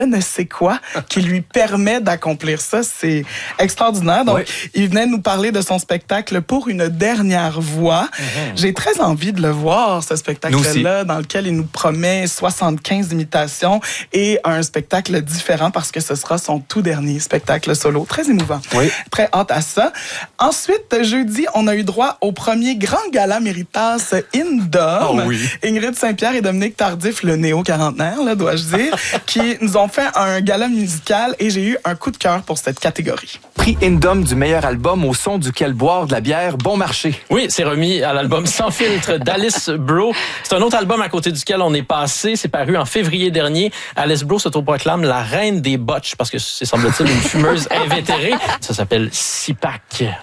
ne sait quoi qui lui permet d'accomplir ça. C'est extraordinaire. Donc, il venait nous parler de son spectacle Pour une dernière voix. J'ai très envie de le voir, ce spectacle-là, dans lequel il nous promet 75 imitations et un spectacle différent parce que ce sera son tout dernier spectacle solo. Très émouvant. Très hâte à ça. Ensuite, jeudi, on a eu droit au premier grand gala Méritas Indom. Ingrid Saint-Pierre et Dominique Tardif, le néo-quarantenaire, là, dois-je dire, qui nous ont fait un gala musical et j'ai eu un coup de cœur pour cette catégorie. Prix Indom du meilleur album au son duquel boire de la bière bon marché. Oui, c'est remis à l'album Sans filtre d'Alice Bro. C'est un autre album à côté duquel on est passé. C'est paru en février dernier. Alice Bro s'autoproclame la reine des botches parce que c'est, semble-t-il, une fumeuse invétérée. Ça s'appelle Six Pack.